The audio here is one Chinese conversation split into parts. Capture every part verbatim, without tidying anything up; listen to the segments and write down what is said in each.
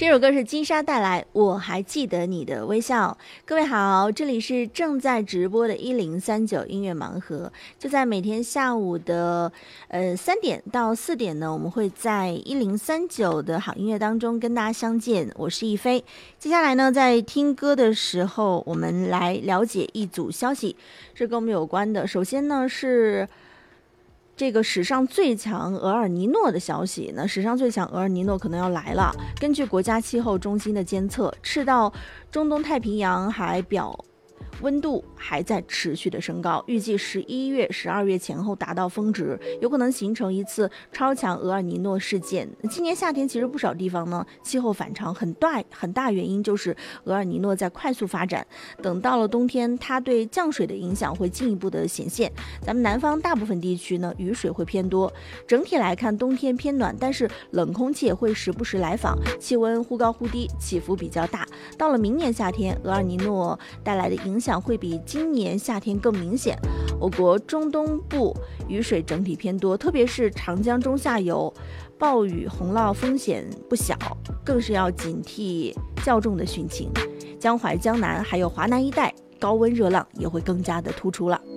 这首歌是金莎带来《我还记得你的微笑》。各位好，这里是正在直播的一零三九音乐盲盒。就在每天下午的呃三点到四点呢，我们会在一零三九的好音乐当中跟大家相见。我是一飞。接下来呢，在听歌的时候，我们来了解一组消息，是跟我们有关的。首先呢是。这个史上最强厄尔尼诺的消息呢，史上最强厄尔尼诺可能要来了。根据国家气候中心的监测，赤道中东太平洋海表温度还在持续的升高，预计十一月、十二月前后达到峰值，有可能形成一次超强厄尔尼诺事件。今年夏天其实不少地方呢气候反常很大，很大原因就是厄尔尼诺在快速发展。等到了冬天，它对降水的影响会进一步的显现。咱们南方大部分地区呢雨水会偏多，整体来看冬天偏暖，但是冷空气也会时不时来访，气温忽高忽低，起伏比较大。到了明年夏天，厄尔尼诺带来的影响会比今年夏天更明显。我国中东部雨水整体偏多，特别是长江中下游，暴雨洪涝风险不小，更是要警惕较重的汛情。江淮、江南还有华南一带，高温热浪也会更加的突出了。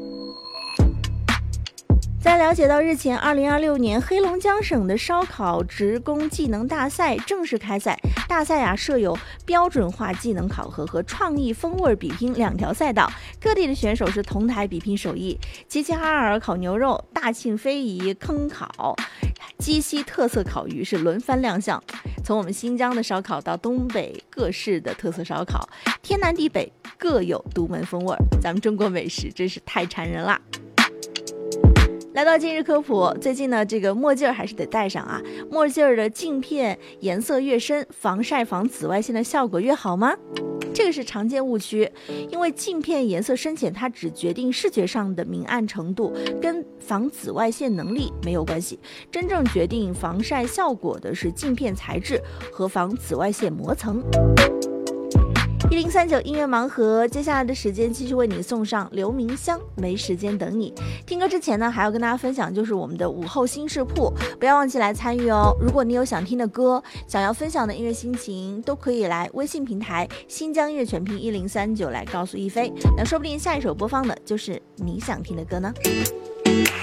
在了解到日前二零二六年黑龙江省的烧烤职工技能大赛正式开赛，大赛啊设有标准化技能考核和创意风味比拼两条赛道，各地的选手是同台比拼手艺，齐齐哈尔烤牛肉、大庆非遗坑烤、鸡西特色烤鱼是轮番亮相。从我们新疆的烧烤到东北各市的特色烧烤，天南地北各有独门风味，咱们中国美食真是太馋人啦。来到今日科普，最近呢，这个墨镜还是得戴上啊。墨镜的镜片颜色越深，防晒防紫外线的效果越好吗？这个是常见误区，因为镜片颜色深浅，它只决定视觉上的明暗程度，跟防紫外线能力没有关系。真正决定防晒效果的是镜片材质和防紫外线膜层。一零三九音乐盲盒，接下来的时间继续为你送上刘明湘没时间等你。听歌之前呢，还要跟大家分享就是我们的午后新视铺，不要忘记来参与哦。如果你有想听的歌，想要分享的音乐心情，都可以来微信平台新疆音乐全拼一零三九来告诉一飞，那说不定下一首播放的就是你想听的歌呢。